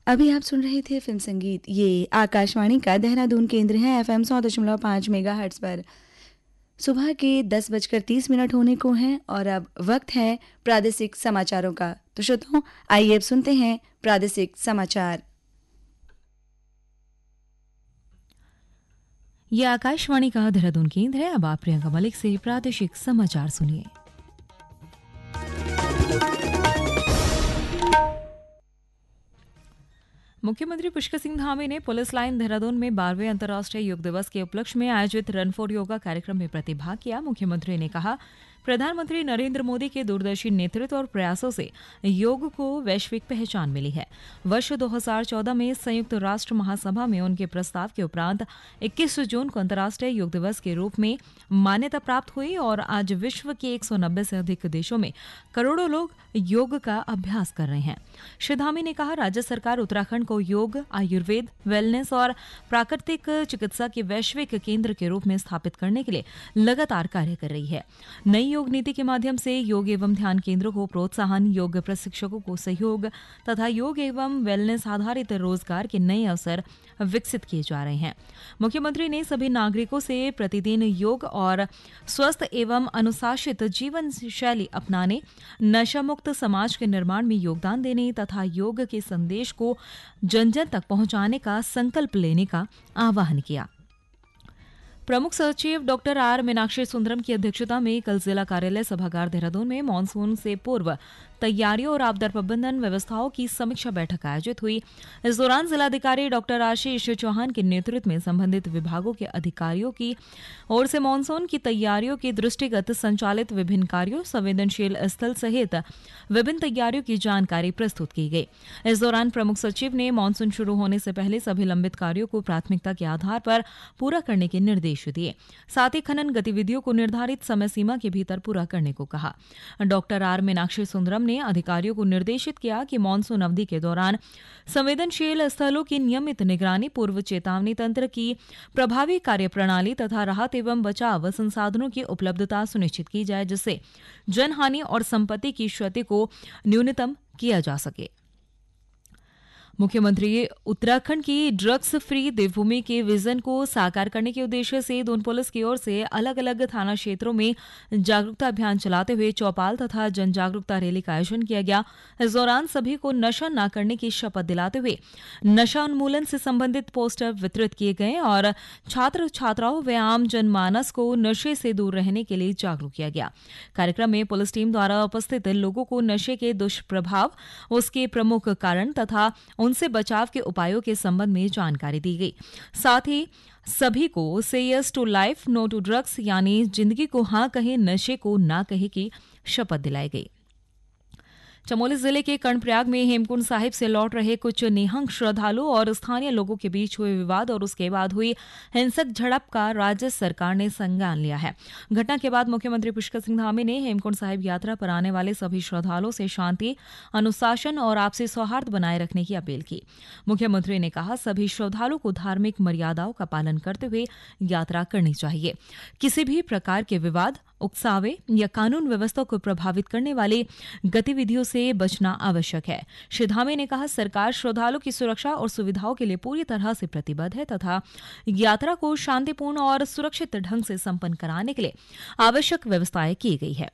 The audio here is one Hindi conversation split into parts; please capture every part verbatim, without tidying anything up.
अभी आप सुन रहे थे फिल्म संगीत। ये आकाशवाणी का देहरादून केंद्र है। एफएम सौ दशमलव पाँच मेगा हर्ट्स पर सुबह के दस बजकर तीस मिनट होने को हैं और अब वक्त है प्रादेशिक समाचारों का। तो श्रोताओं, आइए अब सुनते हैं प्रादेशिक समाचार। ये आकाशवाणी का देहरादून केंद्र है। अब आप प्रियंका मलिक से प्रादेशिक समाचार सुनिए। मुख्यमंत्री पुष्कर सिंह धामी ने पुलिस लाइन देहरादून में बारहवें अंतर्राष्ट्रीय योग दिवस के उपलक्ष्य में आयोजित रन फॉर योगा कार्यक्रम में प्रतिभाग किया। मुख्यमंत्री ने कहा, प्रधानमंत्री नरेंद्र मोदी के दूरदर्शी नेतृत्व और प्रयासों से योग को वैश्विक पहचान मिली है। वर्ष दो हज़ार चौदह में संयुक्त राष्ट्र महासभा में उनके प्रस्ताव के उपरांत इक्कीस जून को अंतर्राष्ट्रीय योग दिवस के रूप में मान्यता प्राप्त हुई और आज विश्व के एक सौ नब्बे से अधिक देशों में करोड़ों लोग योग का अभ्यास कर रहे हैं। श्री धामी ने कहा, राज्य सरकार उत्तराखंड को योग, आयुर्वेद, वेलनेस और प्राकृतिक चिकित्सा के वैश्विक केंद्र के रूप में स्थापित करने के लिए लगातार कार्य कर रही है। नई योग नीति के माध्यम से योग एवं ध्यान केंद्रों को प्रोत्साहन, योग प्रशिक्षकों को सहयोग तथा योग एवं वेलनेस आधारित रोजगार के नए अवसर विकसित किए जा रहे हैं। मुख्यमंत्री ने सभी नागरिकों से प्रतिदिन योग और स्वस्थ एवं अनुशासित जीवन शैली अपनाने, नशा मुक्त समाज के निर्माण में योगदान देने तथा योग के संदेश को जन जन तक पहुंचाने का संकल्प लेने का आह्वान किया। प्रमुख सचिव डॉक्टर आर मीनाक्षी सुंदरम की अध्यक्षता में कल जिला कार्यालय सभागार देहरादून में मानसून से पूर्व तैयारियों और आपदा प्रबंधन व्यवस्थाओं की समीक्षा बैठक आयोजित हुई। इस दौरान जिलाधिकारी डॉक्टर आशीष चौहान के नेतृत्व में संबंधित विभागों के अधिकारियों की ओर से मानसून की तैयारियों के दृष्टिगत संचालित विभिन्न कार्यों, संवेदनशील स्थल सहित विभिन्न तैयारियों की जानकारी प्रस्तुत की गई। इस दौरान प्रमुख सचिव ने मानसून शुरू होने से पहले सभी लंबित कार्यों को प्राथमिकता के आधार पर पूरा करने के निर्देश दिए। साथ ही खनन गतिविधियों को निर्धारित समय सीमा के भीतर पूरा करने को कहा। डॉक्टर आर मीनाक्षी सुंदरम ने अधिकारियों को निर्देशित किया कि मानसून अवधि के दौरान संवेदनशील स्थलों की नियमित निगरानी, पूर्व चेतावनी तंत्र की प्रभावी कार्यप्रणाली तथा राहत एवं बचाव संसाधनों की उपलब्धता सुनिश्चित की जाए, जिससे जनहानि और संपत्ति की क्षति को न्यूनतम किया जा सके। मुख्यमंत्री उत्तराखंड की ड्रग्स फ्री देवभूमि के विजन को साकार करने के उद्देश्य से दून पुलिस की ओर से अलग अलग थाना क्षेत्रों में जागरूकता अभियान चलाते हुए चौपाल तथा जन जागरूकता रैली का आयोजन किया गया। इस दौरान सभी को नशा न करने की शपथ दिलाते हुए नशा उन्मूलन से संबंधित पोस्टर वितरित किए गए और छात्र छात्राओं व आम जनमानस को नशे से दूर रहने के लिए जागरूक किया गया। कार्यक्रम में पुलिस टीम द्वारा उपस्थित लोगों को नशे के दुष्प्रभाव, उसके प्रमुख कारण तथा उनसे बचाव के उपायों के संबंध में जानकारी दी गई। साथ ही सभी को से yes to life, no to drugs यानी जिंदगी को हाँ कहे, नशे को ना कहे की शपथ दिलाई गई। चमोली जिले के कर्णप्रयाग में हेमकुंड साहिब से लौट रहे कुछ निहंग श्रद्धालुओं और स्थानीय लोगों के बीच हुए विवाद और उसके बाद हुई हिंसक झड़प का राज्य सरकार ने संज्ञान लिया है। घटना के बाद मुख्यमंत्री पुष्कर सिंह धामी ने हेमकुंड साहिब यात्रा पर आने वाले सभी श्रद्धालुओं से शांति, अनुशासन और आपसी सौहार्द बनाए रखने की अपील की। मुख्यमंत्री ने कहा, सभी श्रद्धालुओं को धार्मिक मर्यादाओं का पालन करते हुए यात्रा करनी चाहिए। किसी भी प्रकार के विवाद, उकसावे या कानून व्यवस्था को प्रभावित करने वाली गतिविधियों से बचना आवश्यक है। श्री धामी ने कहा, सरकार श्रद्धालुओं की सुरक्षा और सुविधाओं के लिए पूरी तरह से प्रतिबद्ध है तथा यात्रा को शांतिपूर्ण और सुरक्षित ढंग से संपन्न कराने के लिए आवश्यक व्यवस्थाएं की गई है।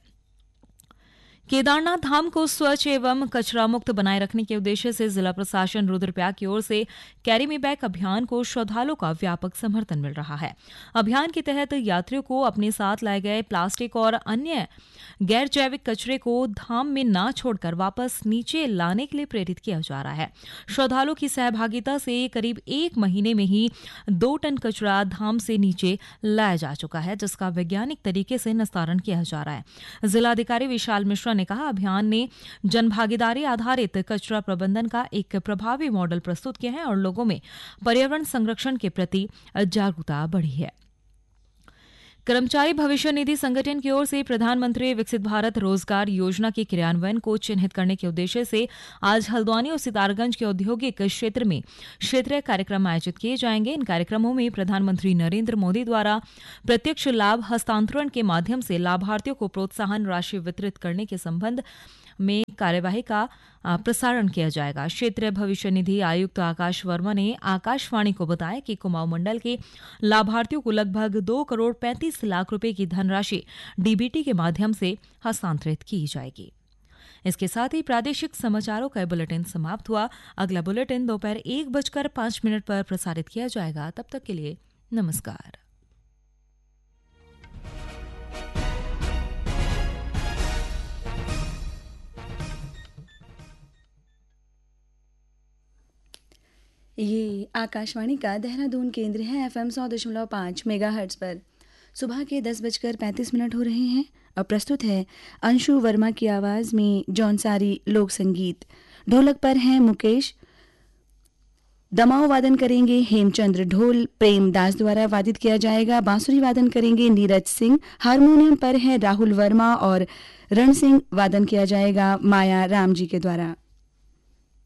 केदारनाथ धाम को स्वच्छ एवं कचरा मुक्त बनाए रखने के उद्देश्य से जिला प्रशासन रुद्रप्रयाग की ओर से कैरी मी बैग अभियान को श्रद्धालुओं का व्यापक समर्थन मिल रहा है। अभियान के तहत यात्रियों को अपने साथ लाए गए प्लास्टिक और अन्य गैर जैविक कचरे को धाम में न छोड़कर वापस नीचे लाने के लिए प्रेरित किया जा रहा है। श्रद्धालुओं की सहभागिता से करीब एक महीने में ही दो टन कचरा धाम से नीचे लाया जा चुका है, जिसका वैज्ञानिक तरीके से निस्तारण किया जा रहा है। जिलाधिकारी विशाल मिश्रा ने कहा, अभियान ने जनभागीदारी आधारित कचरा प्रबंधन का एक प्रभावी मॉडल प्रस्तुत किया है और लोगों में पर्यावरण संरक्षण के प्रति जागरूकता बढ़ी है। कर्मचारी भविष्य निधि संगठन की ओर से प्रधानमंत्री विकसित भारत रोजगार योजना के क्रियान्वयन को चिन्हित करने के उद्देश्य से आज हल्द्वानी और सितारगंज के औद्योगिक क्षेत्र में क्षेत्रीय कार्यक्रम आयोजित किए जाएंगे। इन कार्यक्रमों में प्रधानमंत्री नरेंद्र मोदी द्वारा प्रत्यक्ष लाभ हस्तांतरण के माध्यम से लाभार्थियों को प्रोत्साहन राशि वितरित करने के संबंध में कार्यवाही का आ, प्रसारण किया जाएगा। क्षेत्रीय भविष्य निधि आयुक्त आकाश वर्मा ने आकाशवाणी को बताया कि कुमाऊं मंडल के लाभार्थियों को लगभग दो करोड़ पैंतीस लाख रुपए की धनराशि डीबीटी के माध्यम से हस्तांतरित की जाएगी। इसके साथ ही प्रादेशिक समाचारों का बुलेटिन समाप्त हुआ। अगला बुलेटिन दोपहर एक बजकर पांच मिनट पर प्रसारित किया जाएगा। तब तक के लिए नमस्कार। ये आकाशवाणी का देहरादून केंद्र है। एफएम सौ दशमलव पाँच मेगा हर्ट्ज पर सुबह के दस बजकर पैंतीस मिनट हो रहे हैं। अब प्रस्तुत है अंशु वर्मा की आवाज़ में जौनसारी लोक संगीत। ढोलक पर हैं मुकेश, दमाओ वादन करेंगे हेमचंद्र, ढोल प्रेम दास द्वारा वादित किया जाएगा। बांसुरी वादन करेंगे नीरज सिंह, हारमोनियम पर है राहुल वर्मा और रण सिंह वादन किया जाएगा माया राम जी के द्वारा।